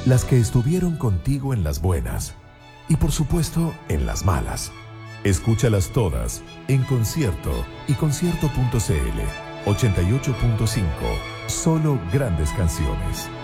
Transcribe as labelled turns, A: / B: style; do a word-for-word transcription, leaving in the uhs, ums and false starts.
A: las que estuvieron contigo en las buenas y por supuesto en las malas. Escúchalas todas en concierto y concierto punto c l. ochenta y ocho punto cinco. Solo grandes canciones.